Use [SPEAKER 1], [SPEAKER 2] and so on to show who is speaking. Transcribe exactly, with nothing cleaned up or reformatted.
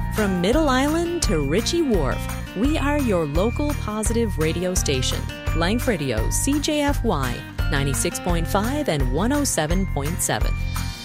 [SPEAKER 1] From Middle Island to Ritchie Wharf, we are your local positive radio station. Life Radio, C J F Y, ninety-six point five and one oh seven point seven.